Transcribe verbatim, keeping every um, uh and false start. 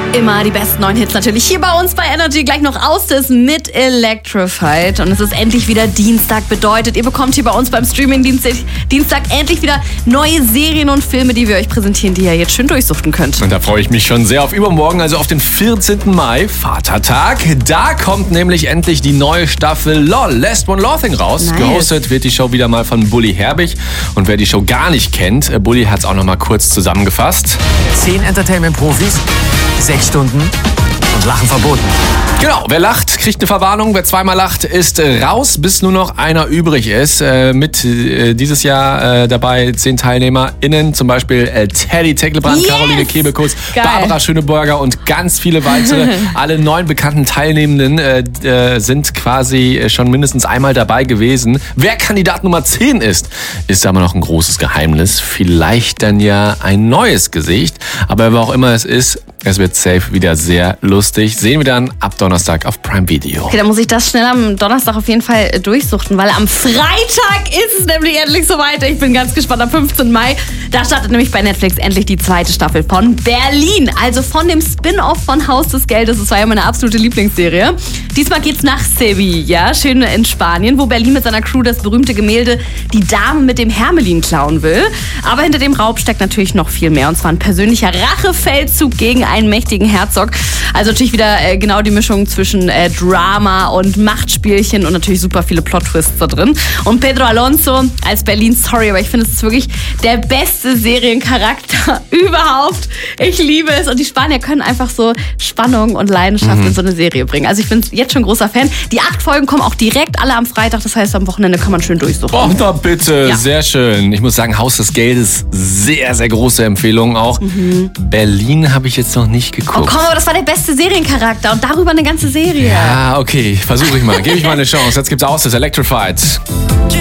Immer die besten neuen Hits natürlich hier bei uns bei Energy. Gleich noch Austis mit Electrified. Und es ist endlich wieder Dienstag. Bedeutet, ihr bekommt hier bei uns beim Streaming-Dienstag Dienstag endlich wieder neue Serien und Filme, die wir euch präsentieren, die ihr jetzt schön durchsuchten könnt. Und da freue ich mich schon sehr auf übermorgen, also auf den vierzehnten Mai, Vatertag. Da kommt nämlich endlich die neue Staffel LOL, Last One Laughing raus. Nice. Gehostet wird die Show wieder mal von Bully Herbig. Und wer die Show gar nicht kennt, Bully hat es auch noch mal kurz zusammengefasst. Zehn Entertainment-Profis, sechs Stunden und Lachen verboten. Genau, wer lacht, kriegt eine Verwarnung. Wer zweimal lacht, ist raus, bis nur noch einer übrig ist. Äh, mit äh, dieses Jahr äh, dabei zehn TeilnehmerInnen, zum Beispiel äh, Teddy Tecklebrand, yes! Caroline Kebekus, Geil. Barbara Schöneberger und ganz viele weitere. Alle neun bekannten Teilnehmenden äh, äh, sind quasi schon mindestens einmal dabei gewesen. Wer Kandidat Nummer zehn ist, ist aber noch ein großes Geheimnis. Vielleicht dann ja ein neues Gesicht. Aber wer auch immer es ist, es wird safe wieder sehr lustig. Sehen wir dann ab Donnerstag auf Prime Video. Okay, dann muss ich das schnell am Donnerstag auf jeden Fall äh, durchsuchten, weil am Freitag ist es nämlich endlich soweit. Ich bin ganz gespannt, am fünfzehnten Mai. Da startet nämlich bei Netflix endlich die zweite Staffel von Berlin. Also von dem Spin-Off von Haus des Geldes. Das war ja meine absolute Lieblingsserie. Diesmal geht's nach Sevilla, schön in Spanien, wo Berlin mit seiner Crew das berühmte Gemälde Die Dame mit dem Hermelin klauen will. Aber hinter dem Raub steckt natürlich noch viel mehr. Und zwar ein persönlicher Rachefeldzug gegen einen mächtigen Herzog. Also natürlich wieder äh, genau die Mischung zwischen äh, Drama und Machtspielchen und natürlich super viele Plot-Twists da drin. Und Pedro Alonso als Berlin, sorry, aber ich finde, es ist wirklich der beste Seriencharakter überhaupt. Ich liebe es. Und die Spanier können einfach so Spannung und Leidenschaft mhm. in so eine Serie bringen. Also ich bin jetzt schon großer Fan. Die acht Folgen kommen auch direkt alle am Freitag. Das heißt, am Wochenende kann man schön durchsuchen. Oh, na bitte. Ja. Sehr schön. Ich muss sagen, Haus des Geldes, sehr, sehr große Empfehlung auch. Mhm. Berlin habe ich jetzt noch nicht geguckt. Oh komm, aber das war der beste Seriencharakter und darüber eine ganze Serie. Ja, okay. Versuche ich mal. Gebe ich mal eine Chance. Jetzt gibt's aus, das Electrified.